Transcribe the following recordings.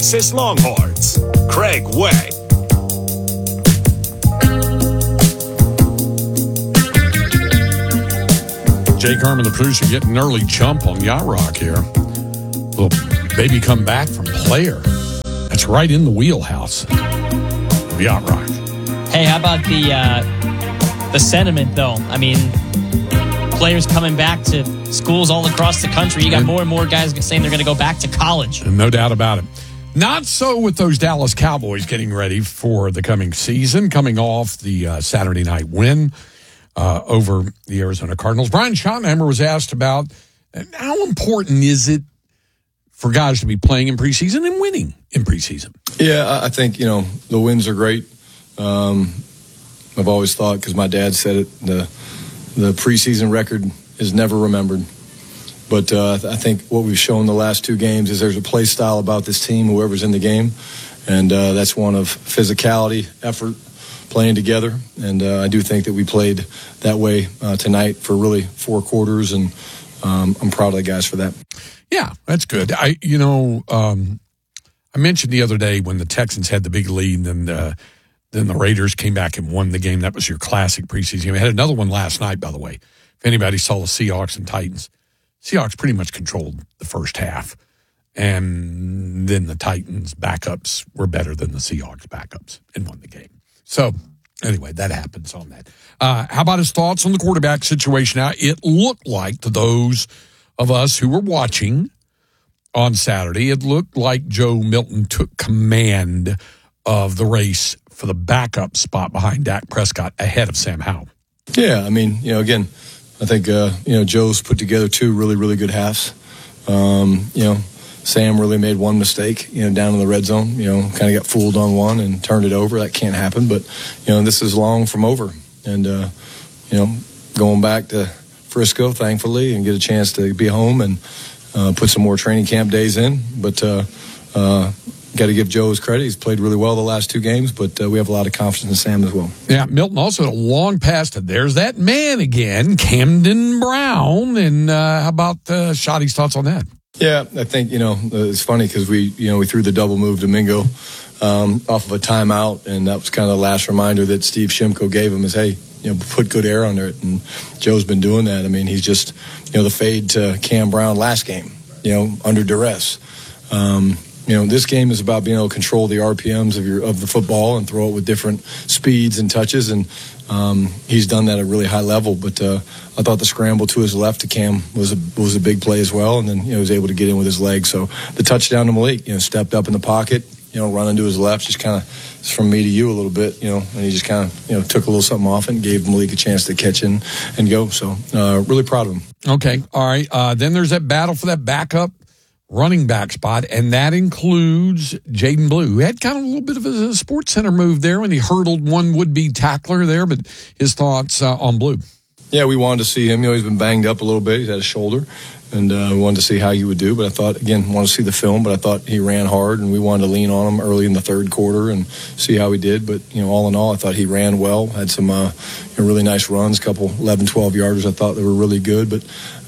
Texas Longhorns, Craig Way. Jake Herman, the producer, getting an early jump on Yacht Rock here. Little baby come back from player. That's right in the wheelhouse of Yacht Rock. Hey, how about the sentiment, though? I mean, players coming back to schools all across the country. You got more and more guys saying they're going to go back to college. No doubt about it. Not so with those Dallas Cowboys getting ready for the coming season, coming off the Saturday night win over the Arizona Cardinals. Brian Schottenheimer was asked about how important is it for guys to be playing in preseason and winning in preseason? Yeah, I think, the wins are great. I've always thought, because my dad said it, the preseason record is never remembered. But I think what we've shown the last two games is there's a play style about this team, whoever's in the game, and that's one of physicality, effort, playing together. And I do think that we played that way tonight for really 4 quarters, and I'm proud of the guys for that. Yeah, that's good. I mentioned the other day when the Texans had the big lead, and then the Raiders came back and won the game. That was your classic preseason game. We had another one last night, by the way. If anybody saw the Seahawks and Titans, Seahawks pretty much controlled the first half, and then the Titans' backups were better than the Seahawks' backups and won the game. So, anyway, that happens on that. How about his thoughts on the quarterback situation? Now, it looked like to those of us who were watching on Saturday, it looked like Joe Milton took command of the race for the backup spot behind Dak Prescott ahead of Sam Howell. Yeah, I mean, again, I think, Joe's put together 2 really, really good halves. Sam really made one mistake, down in the red zone, kind of got fooled on one and turned it over. That can't happen. But, this is long from over. And, going back to Frisco, thankfully, and get a chance to be home and put some more training camp days in. But got to give Joe his credit. He's played really well the last 2 games, but we have a lot of confidence in Sam as well. Yeah, Milton also had a long pass to, there's that man again, Camden Brown. And how about Shotty's thoughts on that? Yeah, I think, it's funny because we threw the double move to Mingo off of a timeout, and that was kind of the last reminder that Steve Shimko gave him is, hey, put good air under it. And Joe's been doing that. I mean, he's just, the fade to Cam Brown last game, under duress. This game is about being able to control the RPMs of the football and throw it with different speeds and touches, and he's done that at a really high level. But I thought the scramble to his left to Cam was a big play as well, and then he was able to get in with his legs. So the touchdown to Malik, stepped up in the pocket, running to his left, just kind of from me to you a little bit, and he just kind of took a little something off it and gave Malik a chance to catch in and go. So really proud of him. Okay, all right. Then there's that battle for that backup running back spot, and that includes Jaden Blue, who had kind of a little bit of a Sports Center move there when he hurdled one would-be tackler there, but his thoughts on Blue. Yeah, we wanted to see him. He's been banged up a little bit. He's had a shoulder, and we wanted to see how he would do. But I thought, again, wanted to see the film, but I thought he ran hard, and we wanted to lean on him early in the third quarter and see how he did. But, all in all, I thought he ran well, had some really nice runs, a couple 11, 12-yarders. I thought they were really good, but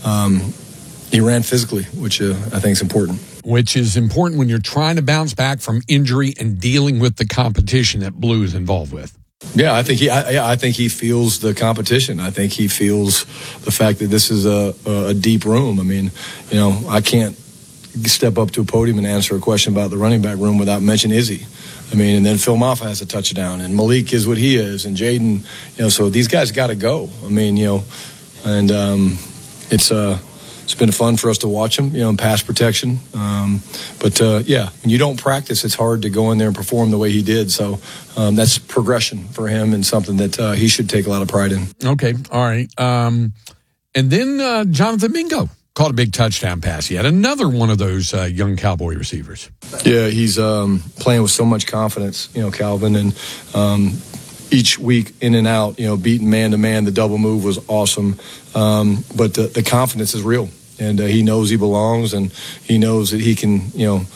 he ran physically, which I think is important. Which is important when you're trying to bounce back from injury and dealing with the competition that Blue is involved with. Yeah, I think he feels the competition. I think he feels the fact that this is a deep room. I mean, I can't step up to a podium and answer a question about the running back room without mentioning Izzy. I mean, and then Phil Maffa has a touchdown, and Malik is what he is, and Jaden, so these guys got to go. I mean, and it's been fun for us to watch him, in pass protection. But when you don't practice, it's hard to go in there and perform the way he did. So that's progression for him and something that he should take a lot of pride in. Okay, all right. And then Jonathan Mingo caught a big touchdown pass. He had another one of those young Cowboy receivers. Yeah, he's playing with so much confidence, Calvin, and each week in and out, beating man-to-man, the double move was awesome. But the confidence is real. And he knows he belongs, and he knows that he can,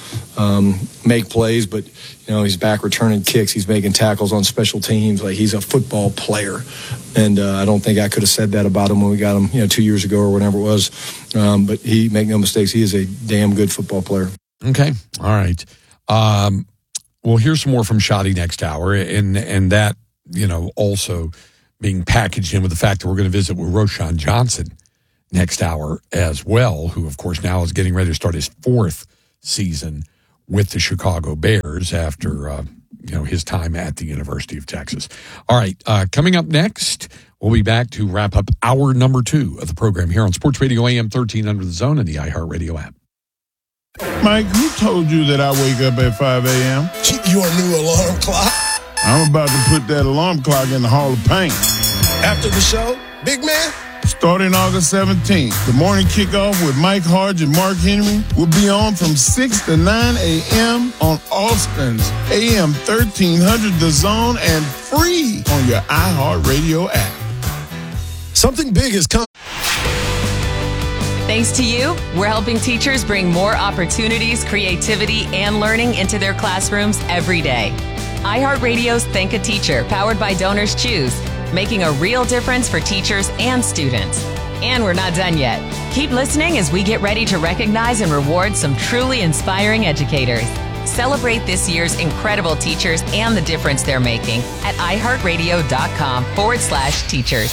make plays. But, he's back returning kicks. He's making tackles on special teams. Like, he's a football player. And I don't think I could have said that about him when we got him, 2 years ago or whatever it was. But make no mistakes, he is a damn good football player. Okay. All right. We'll hear some more from Shotty next hour, and that, also being packaged in with the fact that we're going to visit with Roschon Johnson next hour as well, who, of course, now is getting ready to start his 4th season with the Chicago Bears after, his time at the University of Texas. All right, coming up next, we'll be back to wrap up hour number 2 of the program here on Sports Radio AM 13 Under the Zone and the iHeartRadio app. Mike, who told you that I wake up at 5 a.m.? Your new alarm clock? I'm about to put that alarm clock in the Hall of Pain. After the show, big man? Starting August 17th, the morning kickoff with Mike Hodge and Mark Henry will be on from 6 to 9 a.m. on Austin's AM 1300 The Zone and free on your iHeartRadio app. Something big is coming. Thanks to you, we're helping teachers bring more opportunities, creativity, and learning into their classrooms every day. iHeartRadio's Thank a Teacher, powered by Donors Choose, making a real difference for teachers and students. And we're not done yet. Keep listening as we get ready to recognize and reward some truly inspiring educators. Celebrate this year's incredible teachers and the difference they're making at iHeartRadio.com/teachers.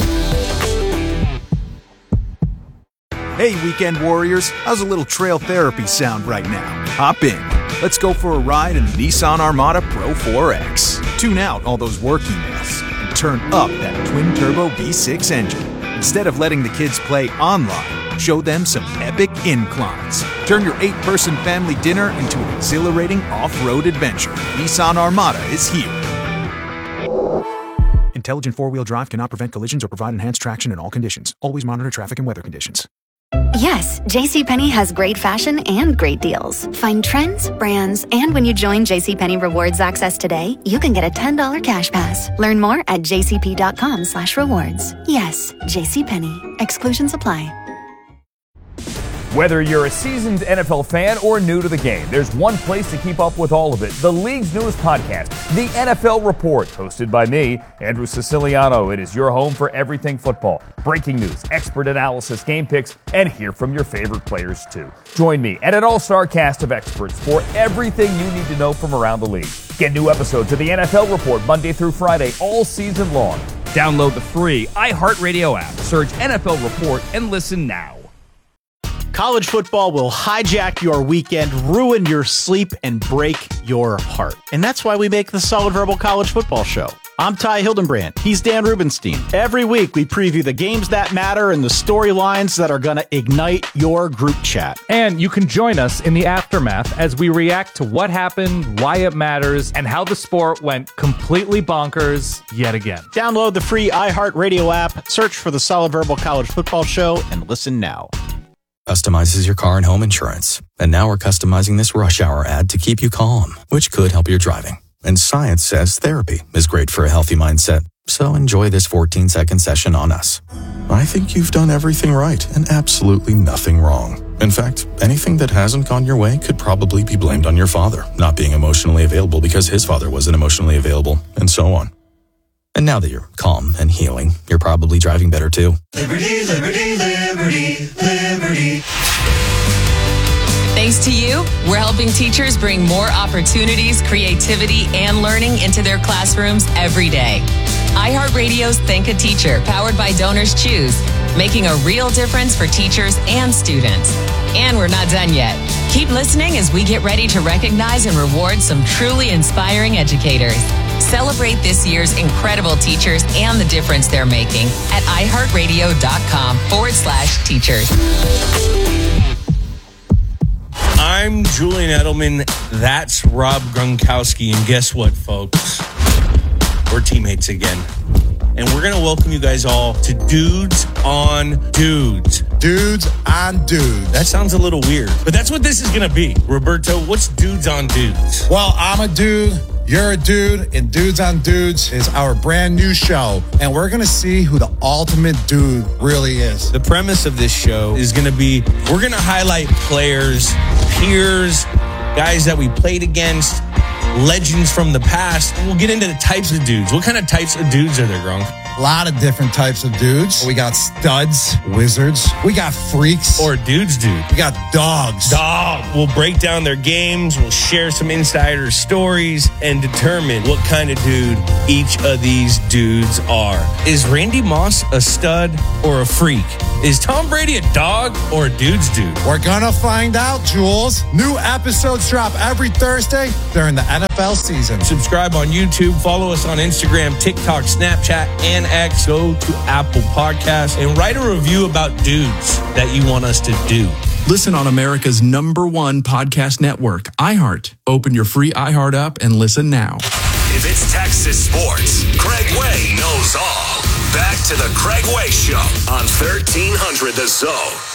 Hey, weekend warriors, how's a little trail therapy sound right now? Hop in. Let's go for a ride in the Nissan Armada Pro 4X. Tune out all those work emails and turn up that twin-turbo V6 engine. Instead of letting the kids play online, show them some epic inclines. Turn your 8-person family dinner into an exhilarating off-road adventure. Nissan Armada is here. Intelligent four-wheel drive cannot prevent collisions or provide enhanced traction in all conditions. Always monitor traffic and weather conditions. Yes, JCPenney has great fashion and great deals. Find trends, brands, and when you join JCPenney Rewards Access today, you can get a $10 cash pass. Learn more at jcp.com/rewards. Yes, JCPenney. Exclusions apply. Whether you're a seasoned NFL fan or new to the game, there's one place to keep up with all of it. The league's newest podcast, The NFL Report, hosted by me, Andrew Siciliano. It is your home for everything football. Breaking news, expert analysis, game picks, and hear from your favorite players, too. Join me and an all-star cast of experts for everything you need to know from around the league. Get new episodes of The NFL Report Monday through Friday all season long. Download the free iHeartRadio app, search NFL Report, and listen now. College football will hijack your weekend, ruin your sleep, and break your heart. And that's why we make the Solid Verbal College Football Show. I'm Ty Hildenbrand. He's Dan Rubenstein. Every week, we preview the games that matter and the storylines that are going to ignite your group chat. And you can join us in the aftermath as we react to what happened, why it matters, and how the sport went completely bonkers yet again. Download the free iHeartRadio app, search for the Solid Verbal College Football Show, and listen now. Customizes your car and home insurance. And now we're customizing this rush hour ad to keep you calm, which could help your driving. And science says therapy is great for a healthy mindset. So enjoy this 14-second session on us. I think you've done everything right and absolutely nothing wrong. In fact, anything that hasn't gone your way could probably be blamed on your father not being emotionally available because his father wasn't emotionally available, and so on. And now that you're calm and healing, you're probably driving better too. Liberty, liberty, liberty, liberty. Thanks to you, we're helping teachers bring more opportunities, creativity, and learning into their classrooms every day. iHeartRadio's Thank a Teacher, powered by Donors Choose, making a real difference for teachers and students. And we're not done yet. Keep listening as we get ready to recognize and reward some truly inspiring educators. Celebrate this year's incredible teachers and the difference they're making at iHeartRadio.com/teachers. I'm Julian Edelman. That's Rob Gronkowski. And guess what, folks? We're teammates again. And we're going to welcome you guys all to Dudes on Dudes. Dudes on Dudes. That sounds a little weird, but that's what this is going to be. Roberto, what's Dudes on Dudes? Well, I'm a dude. You're a dude, and Dudes on Dudes is our brand new show, and we're going to see who the ultimate dude really is. The premise of this show is going to be, we're going to highlight players, peers, guys that we played against, legends from the past, and we'll get into the types of dudes. What kind of types of dudes are there, Gronk? A lot of different types of dudes. We got studs, wizards. We got freaks. Or dudes, dude. We got dogs. We'll break down their games. We'll share some insider stories and determine what kind of dude each of these dudes are. Is Randy Moss a stud or a freak? Is Tom Brady a dog or a dude's dude? We're gonna find out, Jules. New episodes drop every Thursday during the NFL season. Subscribe on YouTube. Follow us on Instagram, TikTok, Snapchat, and X. Go to Apple Podcasts and write a review about dudes that you want us to do. Listen on America's #1 podcast network, iHeart. Open your free iHeart app and listen now. If it's Texas sports, Craig Way knows all. Back to the Craig Way Show on 1300 The Zone.